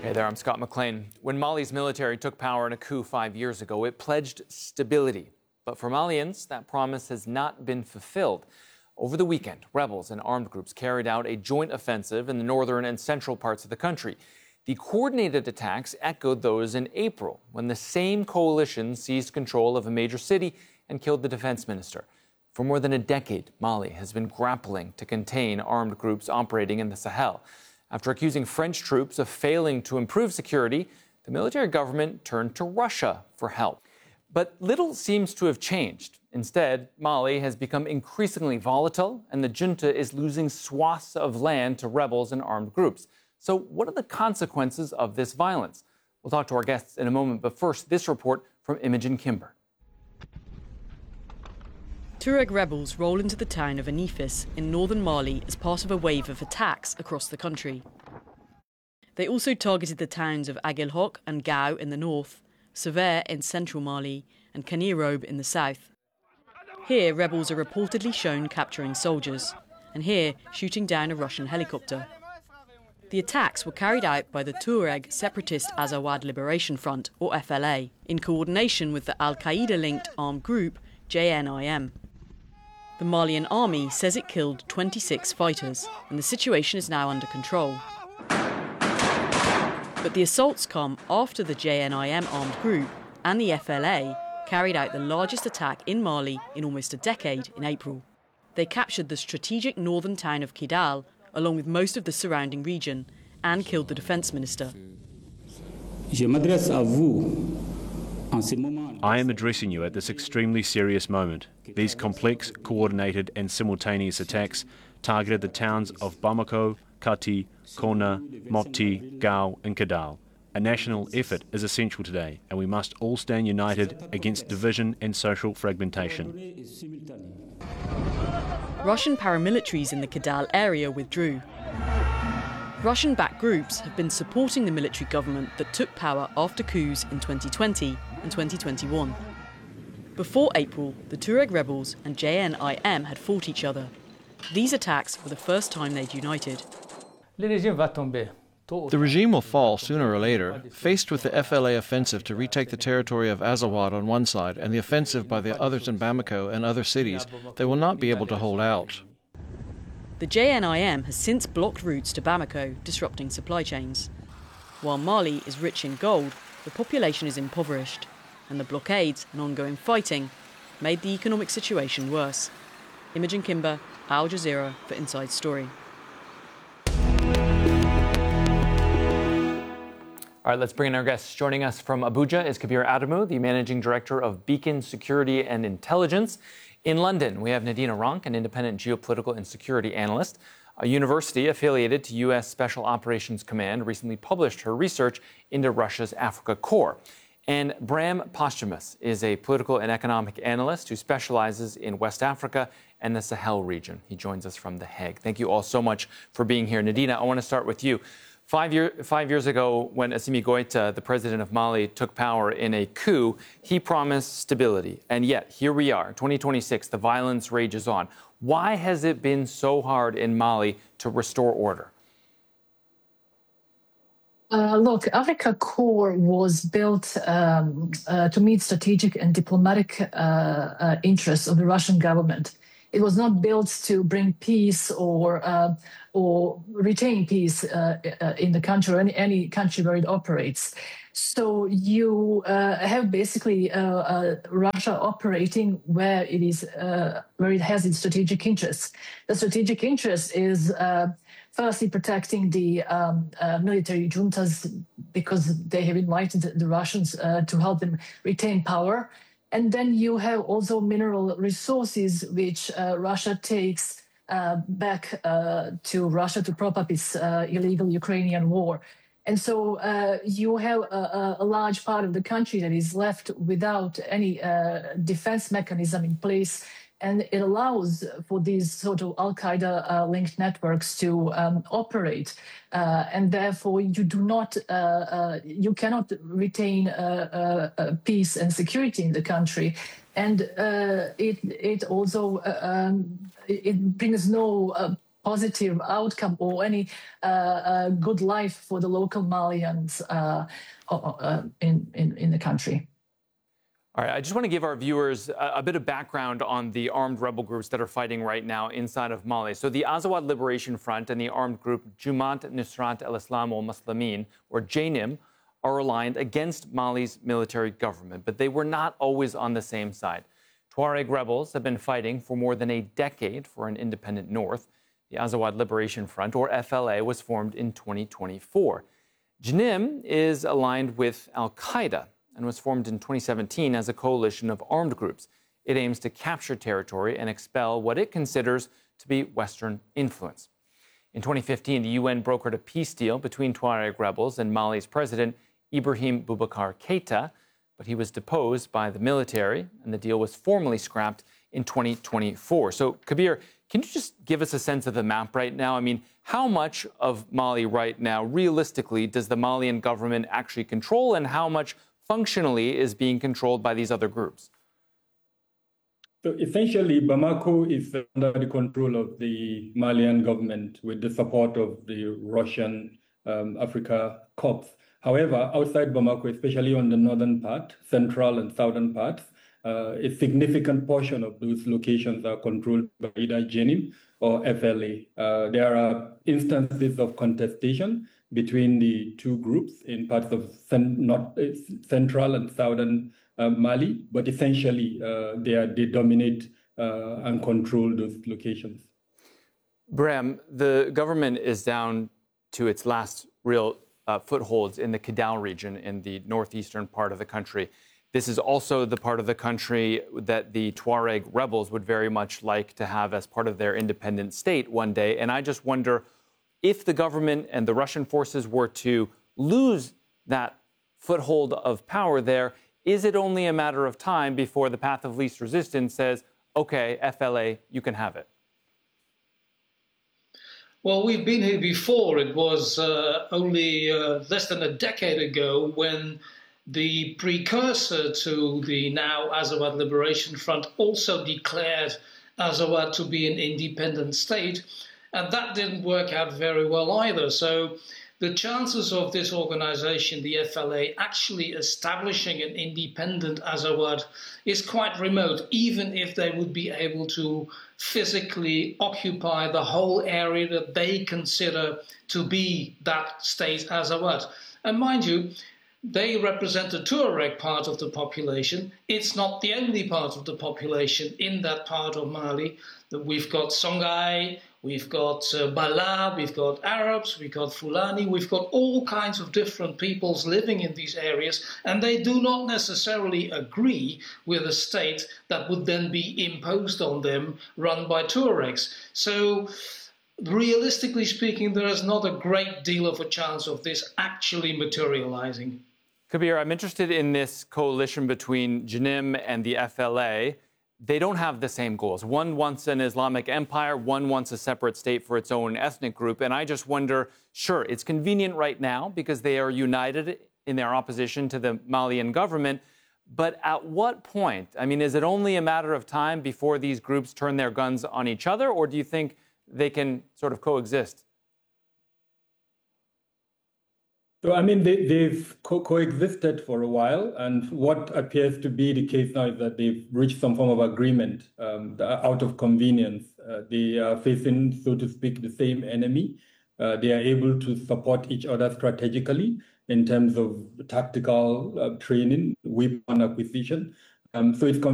Hey there, I'm Scott McLean. When Mali's military took power in a coup 5 years ago, it pledged stability. But for Malians, that promise has not been fulfilled. Over the weekend, rebels and armed groups carried out a joint offensive in the northern and central parts of the country. The coordinated attacks echoed those in April, when the same coalition seized control of a major city and killed the defense minister. For more than a decade, Mali has been grappling to contain armed groups operating in the Sahel. After accusing French troops of failing to improve security, the military government turned to Russia for help. But little seems to have changed. Instead, Mali has become increasingly volatile, and the junta is losing swaths of land to rebels and armed groups. So what are the consequences of this violence? We'll talk to our guests in a moment, but first, this report from Imogen Kimber. Tuareg rebels roll into the town of Anifis in northern Mali as part of a wave of attacks across the country. They also targeted the towns of Aguelhok and Gao in the north, Sévère in central Mali, and Kanirobe in the south. Here, rebels are reportedly shown capturing soldiers, and here, shooting down a Russian helicopter. The attacks were carried out by the Tuareg Separatist Azawad Liberation Front, or FLA, in coordination with the Al-Qaeda-linked armed group JNIM. The Malian army says it killed 26 fighters, and the situation is now under control. But the assaults come after the JNIM armed group and the FLA carried out the largest attack in Mali in almost a decade in April. They captured the strategic northern town of Kidal, along with most of the surrounding region, and killed the defence minister. I am addressing you at this extremely serious moment. These complex, coordinated and simultaneous attacks targeted the towns of Bamako, Kati, Kona, Mopti, Gao and Kidal. A national effort is essential today, and we must all stand united against division and social fragmentation. Russian paramilitaries in the Kidal area withdrew. Russian-backed groups have been supporting the military government that took power after coups in 2020 and 2021. Before April, the Tuareg rebels and JNIM had fought each other. These attacks were the first time they'd united. The regime will fall sooner or later. Faced with the FLA offensive to retake the territory of Azawad on one side and the offensive by the others in Bamako and other cities, they will not be able to hold out. The JNIM has since blocked routes to Bamako, disrupting supply chains. While Mali is rich in gold, the population is impoverished, and the blockades and ongoing fighting made the economic situation worse. Imogen Kimber, Al Jazeera for Inside Story. All right, let's bring in our guests. Joining us from Abuja is Kabir Adamu, the Managing Director of Beacon Security and Intelligence. In London, we have Nadina Ronk, an independent geopolitical and security analyst. A university affiliated to U.S. Special Operations Command recently published her research into Russia's Africa Corps. And Bram Posthumus is a political and economic analyst who specializes in West Africa and the Sahel region. He joins us from The Hague. Thank you all so much for being here. Nadina, I want to start with you. 5 years ago, when Assimi Goïta, the president of Mali, took power in a coup, he promised stability. And yet, here we are, 2026, the violence rages on. Why has it been so hard in Mali to restore order? Look, Africa Corps was built to meet strategic and diplomatic interests of the Russian government. It was not built to bring peace or retain peace in the country or any country where it operates. So you have basically Russia operating where it is where it has its strategic interests. The strategic interest is firstly protecting the military juntas because they have invited the Russians to help them retain power. And then you have also mineral resources, which Russia takes back to Russia to prop up its illegal Ukrainian war. And so you have a large part of the country that is left without any defense mechanism in place. And it allows for these sort of Al-Qaeda linked networks to operate. And therefore, you cannot retain peace and security in the country. And it also it brings no positive outcome or any good life for the local Malians in the country. All right, I just want to give our viewers a bit of background on the armed rebel groups that are fighting right now inside of Mali. So the Azawad Liberation Front and the armed group Jamaat Nusrat al-Islam al-Muslimin, or JNIM, are aligned against Mali's military government, but they were not always on the same side. Tuareg rebels have been fighting for more than a decade for an independent north. The Azawad Liberation Front, or FLA, was formed in 2024. JNIM is aligned with al-Qaeda and was formed in 2017 as a coalition of armed groups. It aims to capture territory and expel what it considers to be Western influence. In 2015, the UN brokered a peace deal between Tuareg rebels and Mali's president, Ibrahim Boubacar Keïta, but he was deposed by the military, and the deal was formally scrapped in 2024. So, Kabir, can you just give us a sense of the map right now? I mean, how much of Mali right now, realistically, does the Malian government actually control, and how much functionally is being controlled by these other groups? So essentially, Bamako is under the control of the Malian government with the support of the Russian Africa Corps. However, outside Bamako, especially on the northern part, central and southern parts, a significant portion of those locations are controlled by either JNIM or FLA. There are instances of contestation between the two groups in parts of central and southern Mali, but essentially they dominate and control those locations. Brem, the government is down to its last real footholds in the Kidal region in the northeastern part of the country. This is also the part of the country that the Tuareg rebels would very much like to have as part of their independent state one day. And I just wonder, if the government and the Russian forces were to lose that foothold of power there, is it only a matter of time before the path of least resistance says, okay, FLA, you can have it? Well, we've been here before. It was only less than a decade ago when the precursor to the now Azawad Liberation Front also declared Azawad to be an independent state, and that didn't work out very well either. So the chances of this organization, the FLA, actually establishing an independent Azawad is quite remote, even if they would be able to physically occupy the whole area that they consider to be that state Azawad. And mind you, they represent the Tuareg part of the population. It's not the only part of the population in that part of Mali. We've got Songhai, we've got Bala, we've got Arabs, we've got Fulani, we've got all kinds of different peoples living in these areas, and they do not necessarily agree with a state that would then be imposed on them, run by Tuaregs. So, realistically speaking, there is not a great deal of a chance of this actually materializing. Kabir, I'm interested in this coalition between JNIM and the FLA. They don't have the same goals. One wants an Islamic empire, one wants a separate state for its own ethnic group. And I just wonder, sure, it's convenient right now because they are united in their opposition to the Malian government. But at what point? I mean, is it only a matter of time before these groups turn their guns on each other, or do you think they can sort of coexist? So, I mean, they've coexisted for a while, and what appears to be the case now is that they've reached some form of agreement out of convenience. They are facing, so to speak, the same enemy. They are able to support each other strategically in terms of tactical training, weapon acquisition. So it's